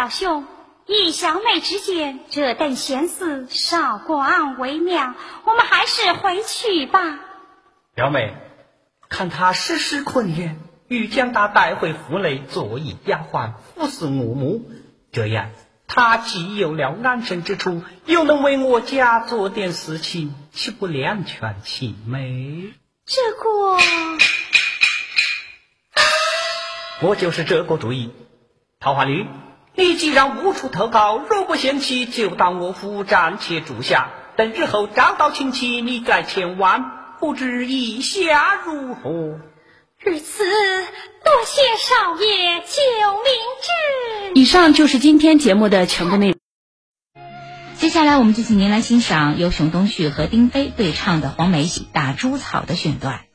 表兄，以小妹之见，这等闲事少管为妙，我们还是回去吧。 表妹，看他时时困倦，欲将他带回府内做一丫鬟，服侍我母，这样他既有了安身之处，又能为我家做点事情，岂不两全其美？ 这个我就是这个主意。桃花女，你既然无处投靠，若不嫌弃，就到我府暂且住下，等日后找到亲戚，你再前往，不知意下如何？ 如此，多谢少爷救命之。 以上就是今天节目的全部内容。 接下来我们就请您来欣赏由熊冬旭和丁飞对唱的黄梅戏《打猪草》的选段。